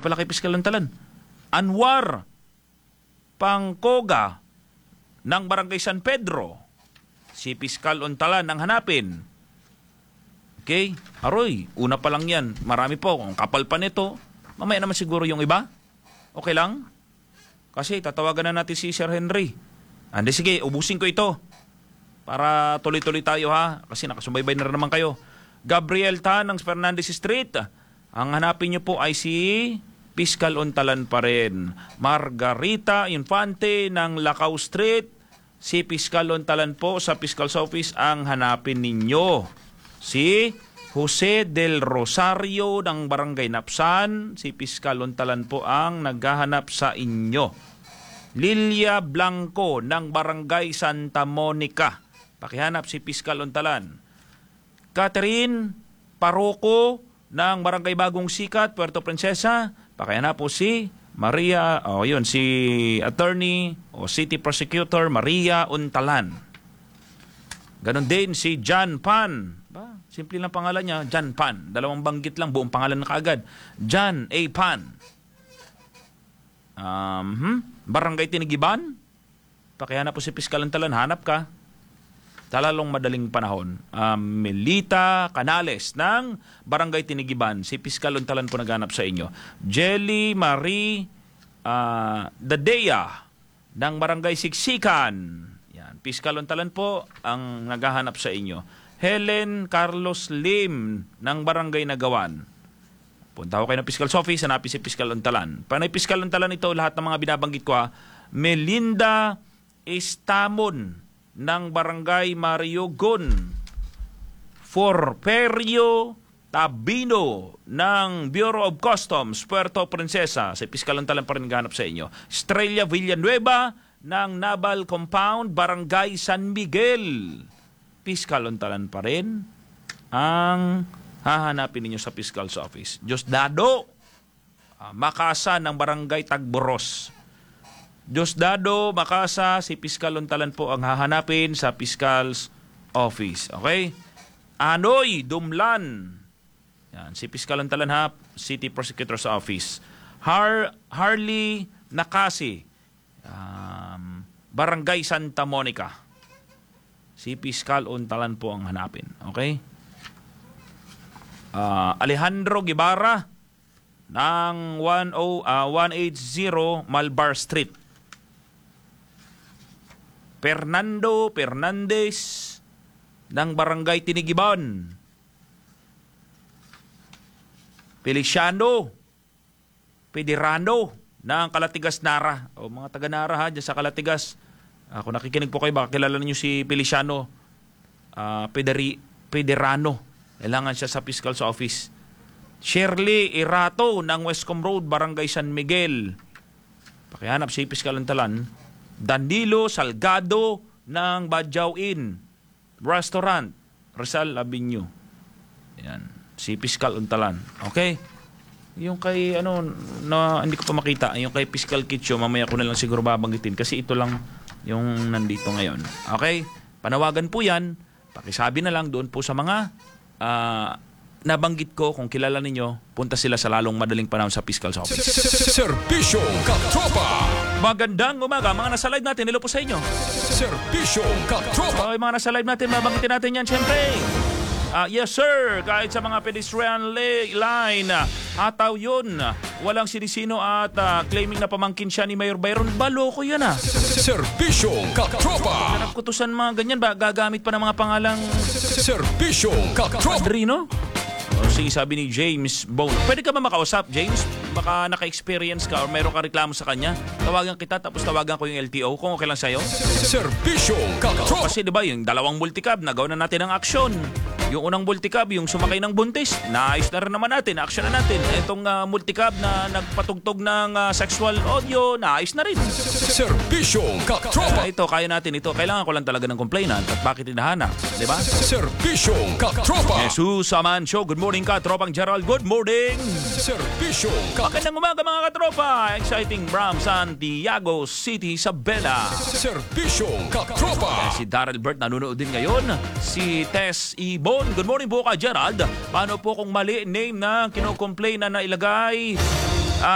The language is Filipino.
pala kay Piskal Untalan. Anwar Pangkoga ng Barangay San Pedro. Si Piskal Untalan ang hanapin. Okay? Aroy, una pa lang yan. Marami po. Kung kapal pa nito, mamaya naman siguro yung iba. Okay lang? Kasi tatawagan na natin si Sir Henry. Andi, sige, ubusin ko ito. Para tuloy-tuloy tayo ha. Kasi nakasubaybay na naman kayo. Gabriel Tan ng Fernandez Street. Ang hanapin niyo po ay si Piskal Untalan pa rin. Margarita Infante ng Lacau Street. Si Piskal Untalan po sa Fiscal's Office ang hanapin ninyo. Si Jose del Rosario ng Barangay Napsan. Si Piskal Untalan po ang naghahanap sa inyo. Lilia Blanco ng Barangay Santa Monica. Pakihanap si Piskal Untalan. Catherine Paroko ng Barangay Bagong Sikat, Puerto Princesa. Pakihanap po si Maria, si attorney o city prosecutor Maria Untalan. Ganon din si John Pan. Simple lang pangalan niya, John Pan. Dalawang banggit lang, buong pangalan na kaagad. John A. Pan. Barangay Tinigiban. Pakihanap po si Piskal Untalan, hanap ka. Talalong madaling panahon. Melita Canales ng Barangay Tinigiban. Si Piskal Untalan po naghanap sa inyo. Jelly Marie Dadea ng Barangay Siksikan. Yan. Piskal Untalan po ang naghahanap sa inyo. Helen Carlos Lim ng Barangay Nagawan. Punta ko kayo ng Fiscal's Office, hanapin si Piskal Untalan. Panay Piskal Untalan ito, lahat ng mga binabanggit ko ha. Melinda Estamon ng Barangay Mariogon. Forperio Tabino ng Bureau of Customs, Puerto Princesa. Si Piskal Untalan pa rin naghahanap sa inyo. Estrella Villanueva ng Naval Compound, Barangay San Miguel. Piskal Untalan pa rin ang hahanapin ninyo sa Fiscal's Office. Diosdado Makasa ng Barangay Tagboros. Diosdado Makasa, si Piskal Untalan po ang hahanapin sa Fiscal's Office. Okay? Anoy Dumlan. Yan, si Piskal Untalan ha, City Prosecutor's Office. Harley Nakasi, Barangay Santa Monica. Si Piskal Untalan po ang hanapin. Okay? Alejandro Guevara ng 180 Malbar Street. Fernando Fernandez ng Barangay Tinigiban. Feliciano Pedirano ng Kalatigas Nara. O mga taga Nara ha, dyan sa Kalatigas. Kung nakikinig po kayo, baka kilala niyo si Feliciano Pedirano. Kailangan siya sa Fiscal's Office. Shirley Irato ng Westcom Road, Barangay San Miguel. Pakihanap si Piskal Untalan. Danilo Salgado ng Badjao Inn Restaurant, Rizal Avenue. Yan, si Piskal Untalan. Okay? Yung kay hindi ko pa makita, yung kay Piskal Kitcho, mamaya ko na lang siguro babanggitin kasi ito lang yung nandito ngayon. Okay? Panawagan po yan. Pakisabi na lang doon po sa mga nabanggit ko, kung kilala ninyo, punta sila sa lalong madaling panahon sa Fiscal's Office. Serbisyo Katropa. Magandang umaga, mga nasa live natin. Hello po sa inyo. Serbisyo Katropa. Okay, mga nasa live natin, mabanggitin natin yan, syempre. Yes sir, kahit sa mga pedestrian line, ataw yun. Walang sinisino at claiming na pamangkin siya ni Mayor Byron. Baloko yan Serbisyo Katropa. Hanap kutusan mga ganyan ba? Gagamit pa ng mga pangalang Serbisyo Katropa. Padrino? Sige, sabi ni James Bone. Pwede ka ba makausap, James? Baka naka-experience ka or meron ka reklamo sa kanya. Tawagan kita tapos tawagan ko yung LTO kung okay lang sa'yo. Serbisyo Katropa. Kasi diba yung dalawang multicab, nagawa na natin ang aksyon. Yung unang multicab, yung sumakay ng buntis, naayos na rin naman natin, action na natin. Itong multicab na nagpatugtog ng sexual audio, naayos na rin. Serbisyo Katropa. Ito, kaya natin ito. Kailangan ko lang talaga ng complainant at bakit hinahanap, di ba? Serbisyo Katropa. Jesus Aman Show, good morning Katropang Gerald, good morning. Serbisyo Katropa. Magandang umaga mga katropa. Exciting from Santiago City, Isabela. Serbisyo Katropa. Si Daryl Bert nanonood din ngayon. Si Tess Ibon. Good morning po ka Gerald. Paano po kung mali name na kinocomplain na nailagay